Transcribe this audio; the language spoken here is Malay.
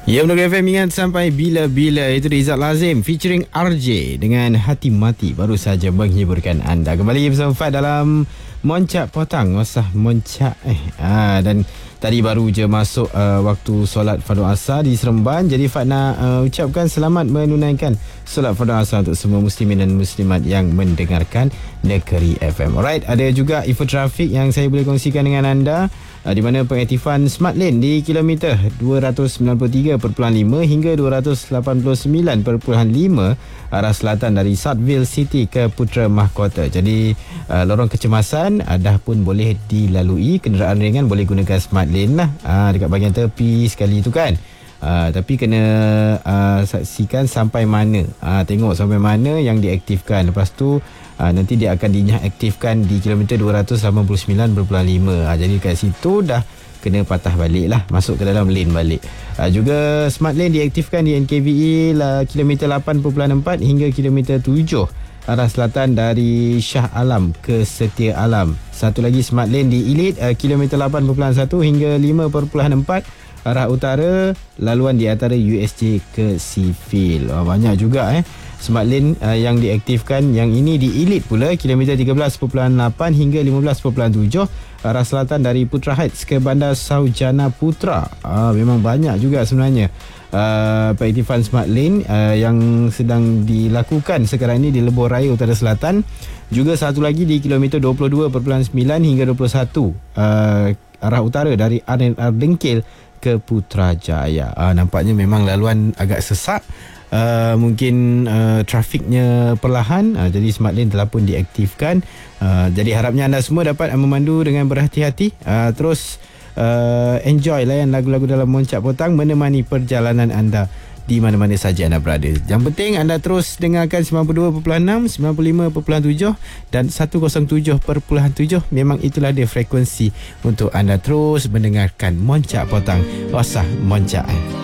Ya, Menunggu FM ingat sampai bila-bila. Itu Rizal Lazim featuring RJ dengan Hati Mati baru saja menghiburkan anda. Kembali bersama Fad dalam Moncak Potang. Wasah Moncak dan tadi baru je masuk waktu solat fardu asar di Seremban. Jadi Fad nak ucapkan selamat menunaikan solat fardu asar untuk semua muslimin dan muslimat yang mendengarkan Negeri FM. Alright, ada juga info trafik yang saya boleh kongsikan dengan anda, di mana pengaktifan Smart Lane di kilometer 293.5 hingga 289.5 arah selatan dari Southville City ke Putra Mahkota. Jadi lorong kecemasan dah pun boleh dilalui. Kenderaan ringan boleh gunakan Smart Lane lah, dekat bahagian tepi sekali tu kan. Tapi kena saksikan sampai mana, tengok sampai mana yang diaktifkan. Lepas tu nanti dia akan diaktifkan di kilometer 289.5. Jadi kat situ dah kena patah balik lah, masuk ke dalam lane balik. Juga Smart Lane diaktifkan di NKVE kilometer 8.4 hingga kilometer 7 arah selatan dari Shah Alam ke Setia Alam. Satu lagi Smart Lane di Elite kilometer 8.1 hingga 5.4 arah utara, laluan di antara USJ ke Seafield. Banyak juga Smart Lane yang diaktifkan. Yang ini di Elite pula kilometer 13.8 hingga 15.7 arah selatan dari Putra Heights ke Bandar Saujana Putra. Memang banyak juga sebenarnya pengaktifan Smart Lane yang sedang dilakukan sekarang ini di Lebuh Raya Utara Selatan. Juga satu lagi di kilometer 22.9 hingga 21 arah utara dari RNR Dengkil ke Putrajaya. Nampaknya memang laluan agak sesak. Mungkin trafiknya perlahan, jadi Smart Lane telah pun diaktifkan. Jadi harapnya anda semua dapat memandu dengan berhati-hati. Terus enjoy layan lagu-lagu dalam Moncak Potang menemani perjalanan anda di mana-mana saja anda berada. Yang penting anda terus dengarkan 92.6, 95.7 dan 107.7. Memang itulah dia frekuensi untuk anda terus mendengarkan Moncak Potang. Wasah Moncak.